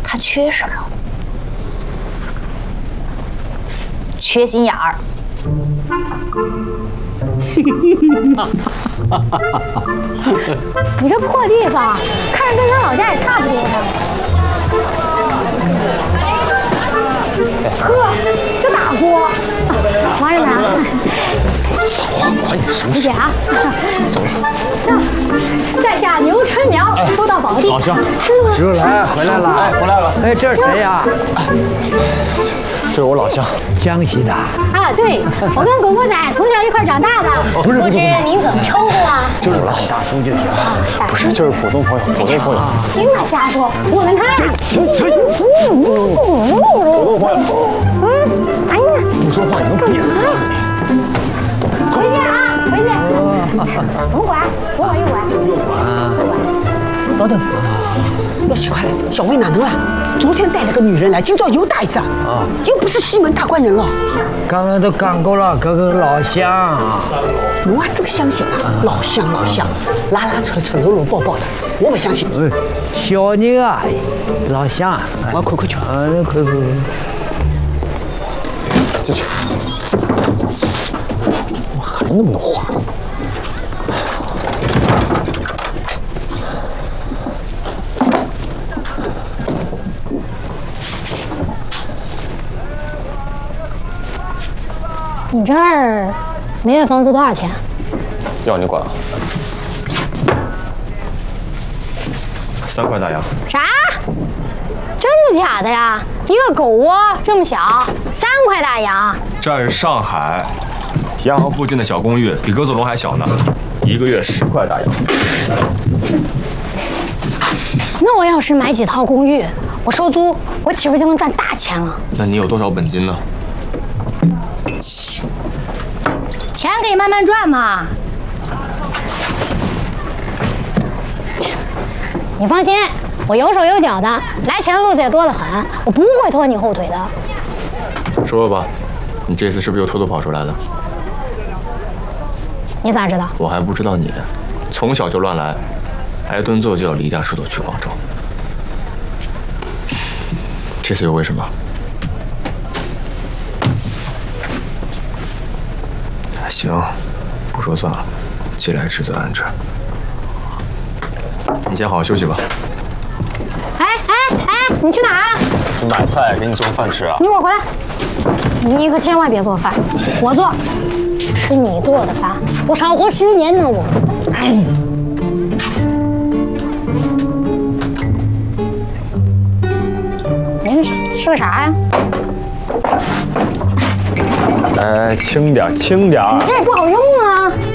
他缺什么？缺心眼儿。 你这破地方，看着跟咱老家也差不多呢。呵，这大锅，王人南， 走啊，管你什么事？ 李姐啊， 走了。 在下牛春苗，初到宝地。 老乡， 师傅来回来了， 哎，回来了。 哎，这是谁呀？ 这是我老乡， 江西的。 啊，对，我跟狗狗仔从小一块长大的。 不是不知您怎么称呼啊？ 就是老大叔就行了。 不是，就是普通朋友，普通朋友。 听他瞎说，我们看。 普通朋友。 哎呀， 不说话你能憋死？ 回去啊，回去。左拐，左拐，右拐。 老邓，要喜欢小魏哪能啊？昨天带了个女人来，今朝又带一张啊，又不是西门大官人了。 刚刚都讲过了，哥哥老乡。 我还真相信啊，老乡，拉拉扯扯，搂搂抱抱的，我不相信。 哎，小人啊，老乡， 我要看看去。 看。 进去。我还那么多话。 你这儿每月房租多少钱？ 要你管啊？3块大洋。 啥？真的假的呀？一个狗窝这么小，3块大洋。 这是上海洋行附近的小公寓，比鸽子笼还小呢，1个月10块大洋。 那我要是买几套公寓，我收租，我岂不就能赚大钱了？ 那你有多少本金呢？ 钱可以慢慢赚嘛。你放心，我有手有脚的，来钱的路子也多得很，我不会拖你后腿的。 说吧，你这次是不是又偷偷跑出来了？ 你咋知道？ 我还不知道你，从小就乱来，挨顿揍就要离家出走去广州。这次又为什么？行，不说算了，既来之则安之。你先好好休息吧。 哎，你去哪儿啊？ 去买菜，给你做饭吃啊。 你给我回来！你可千万别做饭，我做，吃你做的饭，我少活10年呢我。您是个啥呀？ 哎，轻点，轻点。 这也不好用啊。